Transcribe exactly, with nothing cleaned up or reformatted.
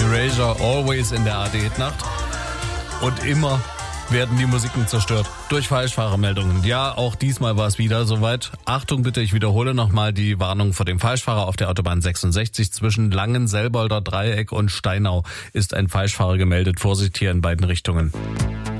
Erasure, Always in der A D-Hit-Nacht. Und immer werden die Musiken zerstört durch Falschfahrermeldungen. Ja, auch diesmal war es wieder soweit. Achtung bitte, ich wiederhole nochmal die Warnung vor dem Falschfahrer auf der Autobahn sechsundsechzig. Zwischen Langen-Selbolder Dreieck und Steinau ist ein Falschfahrer gemeldet. Vorsicht hier in beiden Richtungen.